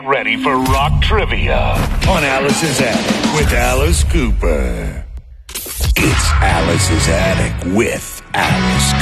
get ready for rock trivia on Alice's Attic with Alice Cooper. It's Alice's Attic with Alice Cooper.